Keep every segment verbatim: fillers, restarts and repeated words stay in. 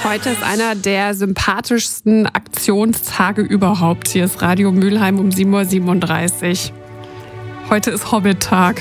Heute ist einer der sympathischsten Aktionstage überhaupt. Hier ist Radio Mülheim um sieben Uhr siebenunddreißig. Heute ist Hobbit-Tag.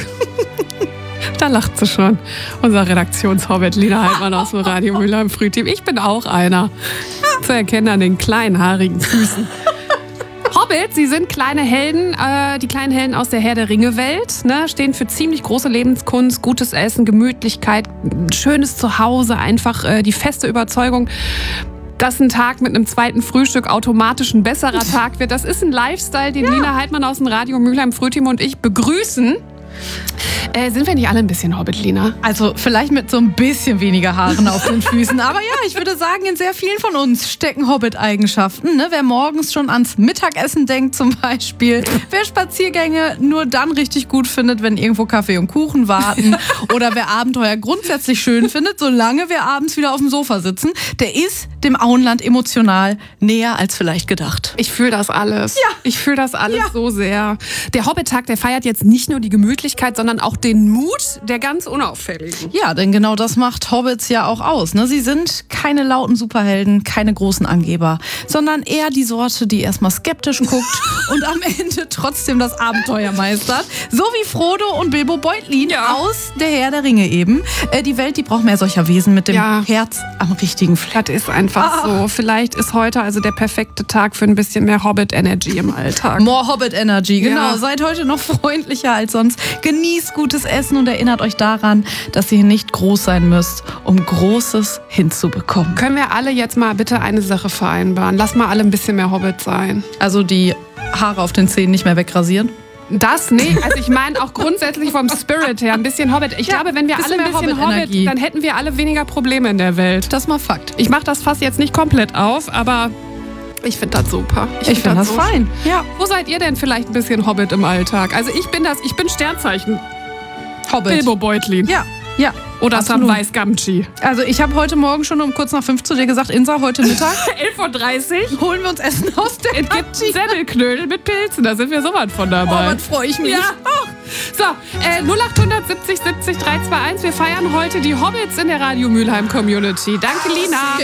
Da lacht sie schon. Unser Redaktionshobbit, Lina Heidmann aus dem Radio Mülheim Frühteam. Ich bin auch einer. Zu erkennen an den kleinen, haarigen Füßen. Hobbits, sie sind kleine Helden, äh, die kleinen Helden aus der Herr der Ringe-Welt, ne, stehen für ziemlich große Lebenskunst, gutes Essen, Gemütlichkeit, schönes Zuhause, einfach äh, die feste Überzeugung, dass ein Tag mit einem zweiten Frühstück automatisch ein besserer Tag wird. Das ist ein Lifestyle, den ja. Lina Heidmann aus dem Radio Mülheim Frühteam und ich begrüßen. Äh, sind wir nicht alle ein bisschen Hobbit, Lina? Also vielleicht mit so ein bisschen weniger Haaren auf den Füßen. Aber ja, ich würde sagen, in sehr vielen von uns stecken Hobbit-Eigenschaften. Ne? Wer morgens schon ans Mittagessen denkt zum Beispiel. Wer Spaziergänge nur dann richtig gut findet, wenn irgendwo Kaffee und Kuchen warten. Oder wer Abenteuer grundsätzlich schön findet, solange wir abends wieder auf dem Sofa sitzen. Der ist dem Auenland emotional näher als vielleicht gedacht. Ich fühle das alles. Ja. Ich fühle das alles Ja. so sehr. Der Hobbit-Tag, der feiert jetzt nicht nur die Gemütlichkeit, sondern auch den Mut der ganz Unauffälligen. Ja, denn genau das macht Hobbits ja auch aus. Ne? Sie sind keine lauten Superhelden, keine großen Angeber, sondern eher die Sorte, die erstmal skeptisch guckt und am Ende trotzdem das Abenteuer meistert. So wie Frodo und Bilbo Beutlin Ja. aus der Herr der Ringe eben. Äh, die Welt, die braucht mehr solcher Wesen mit dem Ja. Herz am richtigen Fleck. Das ist einfach Ah. so. Vielleicht ist heute also der perfekte Tag für ein bisschen mehr Hobbit-Energy im Alltag. More Hobbit Energy, genau. Ja. Seid heute noch freundlicher als sonst. Genießt gutes Essen und erinnert euch daran, dass ihr nicht groß sein müsst, um Großes hinzubekommen. Können wir alle jetzt mal bitte eine Sache vereinbaren? Lass mal alle ein bisschen mehr Hobbit sein. Also die Haare auf den Zähnen nicht mehr wegrasieren. Das, nee, also ich meine auch grundsätzlich vom Spirit her ein bisschen Hobbit. Ich Ja, glaube, wenn wir bisschen alle ein mehr bisschen Hobbit-Energie. Hobbit, dann hätten wir alle weniger Probleme in der Welt. Das ist mal Fakt. Ich mache das Fass jetzt nicht komplett auf, aber ich finde das super. Ich finde das so fein. Ja. Wo seid ihr denn vielleicht ein bisschen Hobbit im Alltag? Also ich bin das, ich bin Sternzeichen Hobbit. Bilbo Beutlin. Ja, ja. Oder absolut. Samwise Gamgee. Also ich habe heute Morgen schon um kurz nach fünf zu dir gesagt, Insa, heute Mittag elf Uhr dreißig. holen wir uns Essen aus der Es gibt Semmelknödel mit Pilzen, da sind wir sowas von Oh, dabei. was freue ich mich. Ja. So, äh, null acht siebzig siebzig drei zwei eins. Wir feiern heute die Hobbits in der Radio Mülheim Community. Danke, Lina.